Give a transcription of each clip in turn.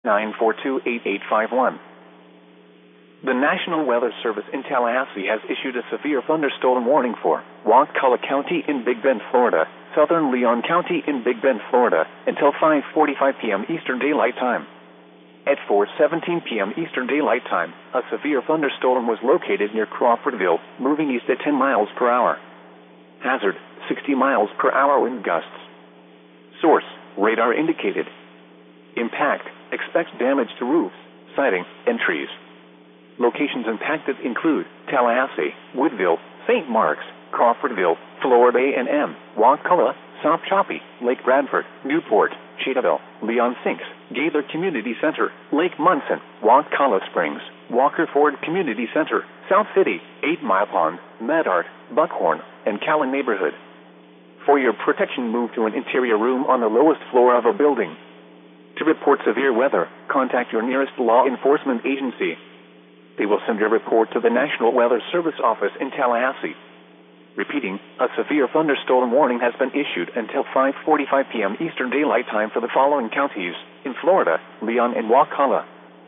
942-8851. The National Weather Service in Tallahassee has issued a severe thunderstorm warning for Wakulla County in Big Bend, Florida, southern Leon County in Big Bend, Florida, until 5:45 p.m. Eastern Daylight Time. At 4:17 p.m. Eastern Daylight Time, a severe thunderstorm was located near Crawfordville, moving east at 10 miles per hour. Hazard, 60 miles per hour wind gusts. Source, radar indicated. Impact, expects damage to roofs, siding, and trees. Locations impacted include Tallahassee, Woodville, St. Marks, Crawfordville, Florida A&M, Wakulla, South Choppy, Lake Bradford, Newport, Cheetahville, Leon Sinks, Gaither Community Center, Lake Munson, Wakulla Springs, Walker Ford Community Center, South City, 8 Mile Pond, Medart, Buckhorn, and Callan neighborhood. For your protection, move to an interior room on the lowest floor of a building. To report severe weather, contact your nearest law enforcement agency. They will send your report to the National Weather Service office in Tallahassee. Repeating, a severe thunderstorm warning has been issued until 5:45 p.m. Eastern Daylight Time for the following counties in Florida, Leon, and Wakulla.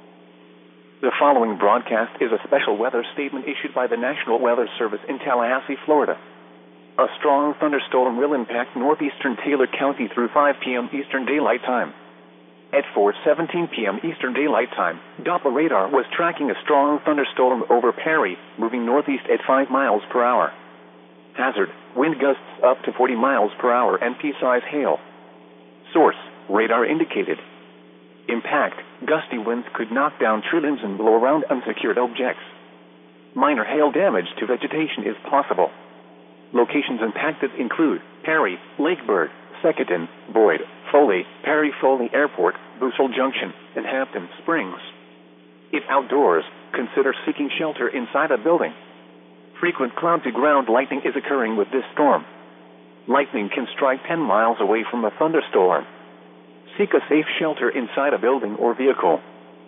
The following broadcast is a special weather statement issued by the National Weather Service in Tallahassee, Florida. A strong thunderstorm will impact northeastern Taylor County through 5 p.m. Eastern Daylight Time. At 4:17 p.m. Eastern Daylight Time, Doppler radar was tracking a strong thunderstorm over Perry, moving northeast at 5 miles per hour. Hazard, wind gusts up to 40 miles per hour and pea-size hail. Source, radar indicated. Impact, gusty winds could knock down tree limbs and blow around unsecured objects. Minor hail damage to vegetation is possible. Locations impacted include Perry, Lakebird, Secaton, Boyd, Foley, Perry-Foley Airport, Bussell Junction, and Hampton Springs. If outdoors, consider seeking shelter inside a building. Frequent cloud-to-ground lightning is occurring with this storm. Lightning can strike 10 miles away from a thunderstorm. Seek a safe shelter inside a building or vehicle.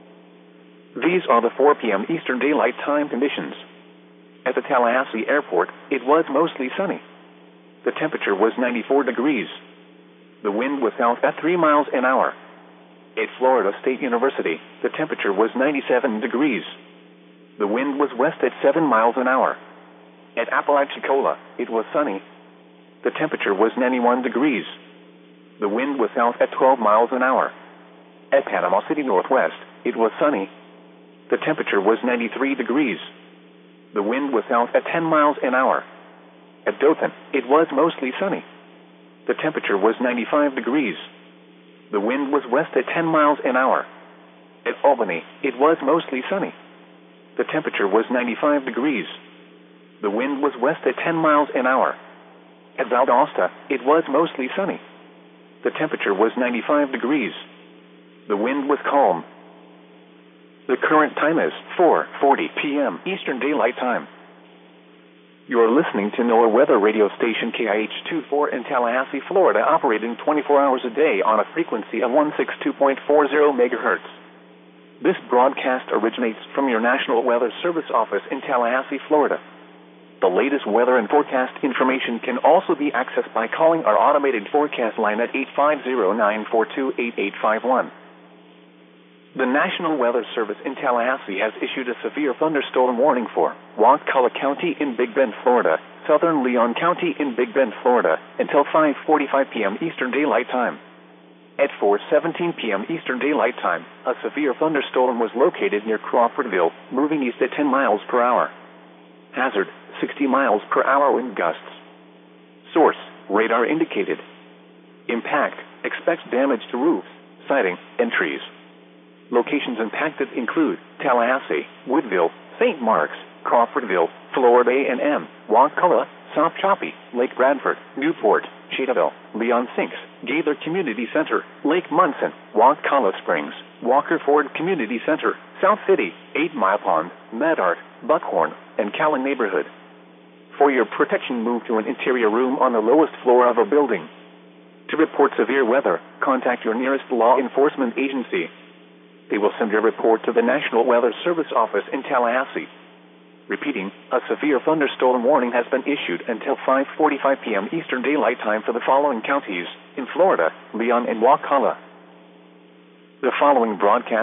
These are the 4 p.m. Eastern Daylight Time conditions. At the Tallahassee Airport, it was mostly sunny. The temperature was 94 degrees. The wind was south at 3 miles an hour. At Florida State University, the temperature was 97 degrees. The wind was west at 7 miles an hour. At Apalachicola, it was sunny. The temperature was 91 degrees. The wind was south at 12 miles an hour. At Panama City Northwest, it was sunny. The temperature was 93 degrees. The wind was south at 10 miles an hour. At Dothan, it was mostly sunny. The temperature was 95 degrees. The wind was west at 10 miles an hour. At Albany, it was mostly sunny. The temperature was 95 degrees. The wind was west at 10 miles an hour. At Valdosta, it was mostly sunny. The temperature was 95 degrees. The wind was calm. The current time is 4:40 p.m. Eastern Daylight Time. You are listening to NOAA weather radio station KIH-24 in Tallahassee, Florida, operating 24 hours a day on a frequency of 162.40 megahertz. This broadcast originates from your National Weather Service office in Tallahassee, Florida. The latest weather and forecast information can also be accessed by calling our automated forecast line at 850-942-8851. The National Weather Service in Tallahassee has issued a severe thunderstorm warning for Wakulla County in Big Bend, Florida, southern Leon County in Big Bend, Florida, until 5:45 p.m. Eastern Daylight Time. At 4:17 p.m. Eastern Daylight Time, a severe thunderstorm was located near Crawfordville, moving east at 10 miles per hour. Hazard, 60 miles per hour wind gusts. Source, radar indicated. Impact, expects damage to roofs, siding, and trees. Locations impacted include Tallahassee, Woodville, St. Marks, Crawfordville, Florida A&M, Wakulla, South Choppy, Lake Bradford, Newport, Cheetahville, Leon Sinks, Gaither Community Center, Lake Munson, Wakulla Springs, Walker Ford Community Center, South City, 8 Mile Pond, Medart, Buckhorn, and Callan neighborhood. For your protection, move to an interior room on the lowest floor of a building. To report severe weather, contact your nearest law enforcement agency. They will send your report to the National Weather Service office in Tallahassee. Repeating, a severe thunderstorm warning has been issued until 5:45 p.m. Eastern Daylight Time for the following counties in Florida, Leon, and Wakulla. The following broadcast